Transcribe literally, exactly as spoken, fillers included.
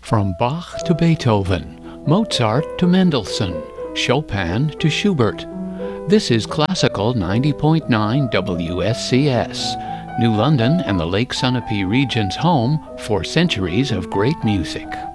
From Bach to Beethoven, Mozart to Mendelssohn, Chopin to Schubert. This is Classical ninety point nine W S C S, New London and the Lake Sunapee region's home for centuries of great music.